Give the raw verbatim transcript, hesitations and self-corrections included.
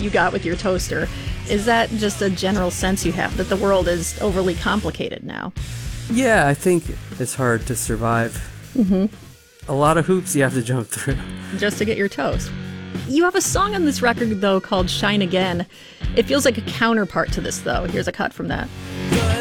you got with your toaster. Is that just a general sense you have that the world is overly complicated now? Yeah, I think it's hard to survive. Mm-hmm. A lot of hoops you have to jump through. Just to get your toast. You have a song on this record, though, called Shine Again. It feels like a counterpart to this, though. Here's a cut from that.